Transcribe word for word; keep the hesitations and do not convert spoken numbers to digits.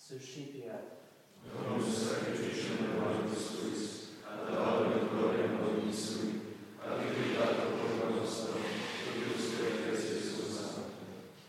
So și pe ea. Domnul să sacrificiul meu la Iisus Hristos.